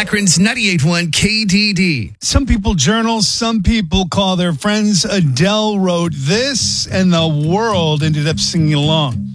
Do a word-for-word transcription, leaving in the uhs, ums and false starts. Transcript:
Akron's ninety-eight point one K D D. Some people journal, some people call their friends. Adele wrote this, and the world ended up singing along.